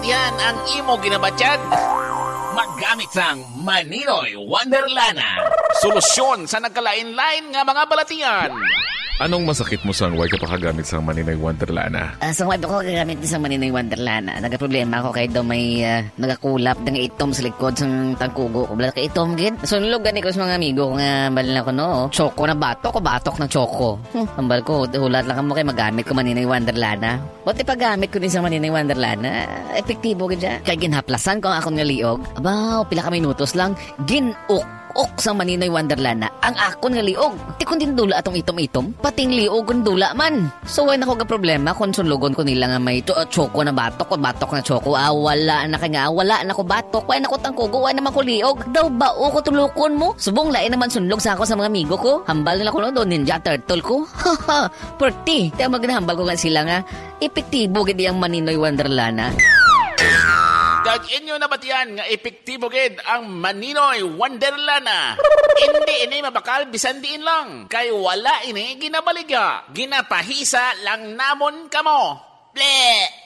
Yan ang imo ginabatyag. Maggamit sang Maninoy Wonderlana. Solusyon sa nagkalain-lain nga mga balatian. Anong masakit mo sang way ka pakagamit sa Maninoy Wonderlana? Sa wife ko gagamit din sa Maninoy Wonderlana. Nagaproblema ako kay daw may nagakulap ng itom sa likod sang tangkugo ko. Wala ka itom gid. Sunlog gani ko sa mga amigo ko nga bali na ko no. Choco na batok o batok na choco. Ambal ko hulat lang mo kay magamit ko Maninoy Wonderlana. Buti pagamit ko din sa Maninoy Wonderlana. Epektibo gid siya. Kay ginhaplasan ko akong nga liog. Aba, pila ka minutos lang ginuk sa Maninoy Wonderlana ang akon nga liog. Ti kun din dula atong itom-itom, pating liog kun dula man. So wala ko ga problema kung sunlugon ko nila nga may choco na batok o batok na choco. Wala na kay nga, wala na ko batok, wala na ko tangkugo, wala na ko liog. Daw bao ko tulukon mo. Subong lain naman sunlog sa ako sa mga amigo ko. Hambal nila ko no ninja turtle ko. Haha, perti. Kaya magnahambal ko nga sila nga epektibo gid ang Maninoy Wonderlana. Inyo na batiyan nga epektibo gid ang Maninoy Wonderlana. Hindi ini mabakal bisan diin lang. Kay wala ini ginabaliga. Ginapahisa lang namon kamo. Ble!